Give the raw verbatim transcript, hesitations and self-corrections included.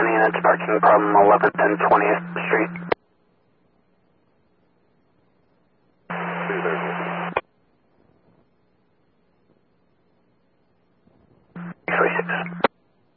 County units parking problem eleven ten twentieth Street.